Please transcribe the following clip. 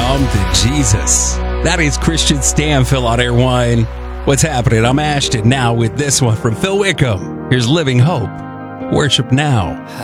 belong to Jesus. That is Christian Stanfill on Air Wine. What's happening? I'm Ashton now with this one from Phil Wickham. Here's Living Hope. Worship Now.